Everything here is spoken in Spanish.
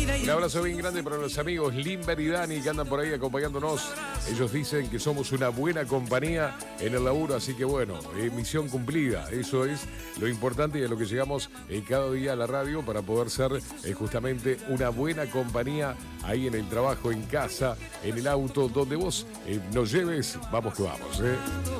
Un abrazo bien grande para los amigos Limber y Dani que andan por ahí acompañándonos. Ellos dicen que somos una buena compañía en el laburo, así que bueno, misión cumplida. Eso es lo importante y a lo que llegamos cada día a la radio para poder ser justamente una buena compañía ahí en el trabajo, en casa, en el auto, donde vos nos lleves, vamos que vamos.